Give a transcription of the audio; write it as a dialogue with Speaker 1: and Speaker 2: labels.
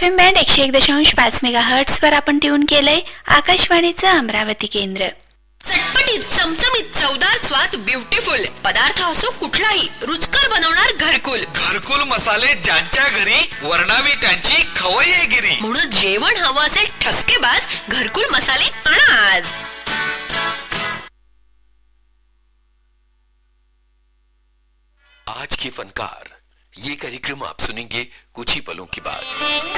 Speaker 1: FM band 101.5 megahertz वर आपण tune केलंय आकाशवाणीचं अमरावती केंद्र।
Speaker 2: चटपटीत चमचमीत चवदार स्वाद ब्युटिफुल पदार्थ असो कुठलाही रुचकर बनवणार घरकुल
Speaker 3: मसाले ज्यांच्या घरी वर्णावी त्यांची खवय्ये गिरी।
Speaker 2: म्हणून जेवण हवं असेल ठसकेबाज घरकुल मसाले आणा आज।
Speaker 4: आज के फनकार ये कार्यक्रम आप सुनेंगे कुछ ही पलों की बात।